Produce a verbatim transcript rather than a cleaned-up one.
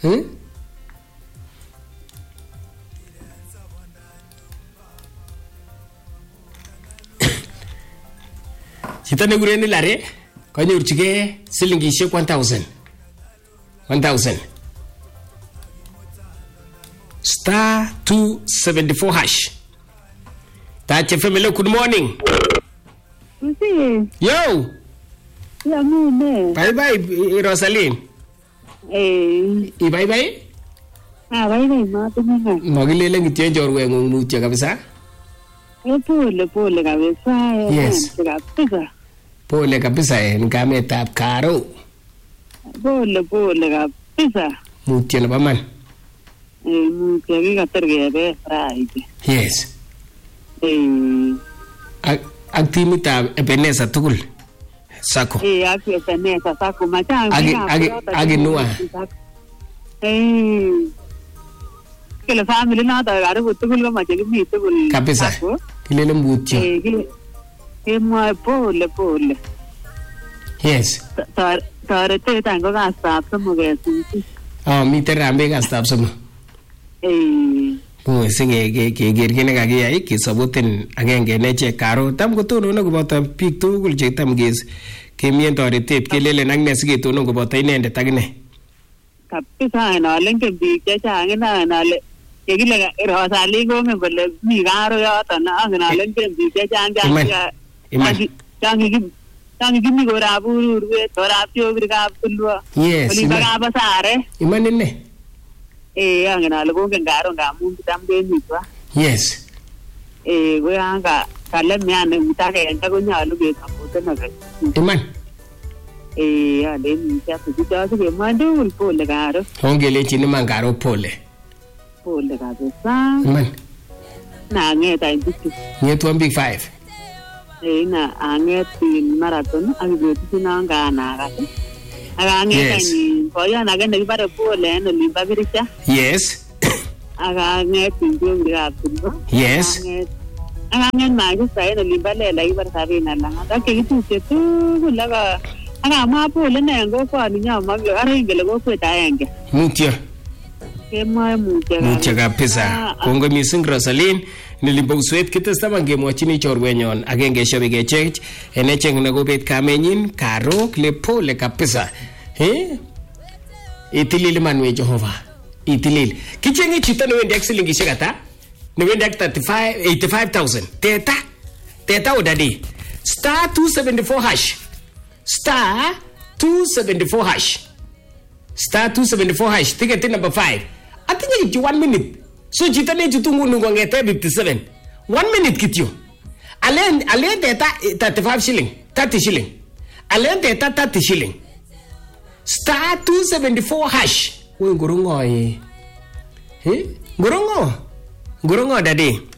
Hmm? Chito nekikuren Hillary kanyorchigei silingishek one thousand. one thousand. Star two seventy-four hash. Tache family, good morning. Yo. Ya mune. Bye bye Rosaline. Eh. I bye bye. Ah bye bye ma tuminga. Magilele ngitye njorwengung mutyo kabisa. Eh pole pole kabisa. Yes. Kabisa. Pole kabisa en kametab Karo. Pole pole kabisa. Mutyo nebo man. Eh mutyo kikatar kebe Friday. Yes. Eh. Ak ak timitab Ebenezer tugul. Sako. Eh ak Ebenezer Sako machang. Agi agi agi nuwa. Eh. Kile family na ta karibu tugul kamache kimi tugul. Kabisa. Kilele mutyo. Eh kile kemwa pole pole. Yes. Toretet tango kastab somok kesisi. Ah miten rambe kastab somok. Eh. Oh singe ke ke gerge ne kakiyai kesaboten agenge neche Karo tam kotono koboto biik tugul che tam kes kemien toretet kelelen ak ne siketono koboto inendet ak ne. Kabisa nalen ke biik chechang ina nale yekile Rosalie kongen kole mi Karo yoton ak nalen ke biik chechang chang. Iman. Chang Tangi kimi korab ururwet, korab chobirikab tulwo. Yes. Oli bakab sare. Iman inne. Eh, angen ale kongen Karo ngamun kitam kemitwa. Yes. Eh, ko yan ka kalemian mutagenge konyolu kesapoten ake. Iman. Eh, ale mitya sikitosi kemandul pole Karo. Ongelechin iman Karo pole. Pole kabisa. Iman. Na ngeta indutu. Ngetwan big five. Eh, na anget in marathon ak betu sinanga anagat. Aga ngeta ni koyan age nekibare pole en olimba Kiricha. Yes. Aga nget in chobirikab tulwo. Yes. Aga nget Manchester en olimba Lela kibar Sabina Langat. Ak chekitupche tugul aga aga mwa pole ne en kokwani nyama ara ingele kokwet aenge. Mutyo. Kemwae mutyo. Mutyo kabisa. Kongo mising Rosaline nilimbo uswet kitestaman kemwochini chorwenyon agenge shobe kechech enecheng nakobet kamenyin Karo kle pole kabisa. Eh? Itilil manwe Jehova. Itilil. Kichengi chito newendi ak silingishek ata? Newendi ak thirty-five eighty-five thousand. Teta. Teta udadi. Star two seventy-four hash. Star two seventy-four hash. Star two seventy-four hash. Ticket number five. Atinya kitu one minute. So chito ne chutungu nungo ngete fifty-seven. One minute kityo. Alen alen teta thirty-five shilling. thirty shilling. Alen teta thirty shilling. Star two seventy-four hash. Woi ngorongo eh. Eh? Ngorongo. Ngorongo dadi.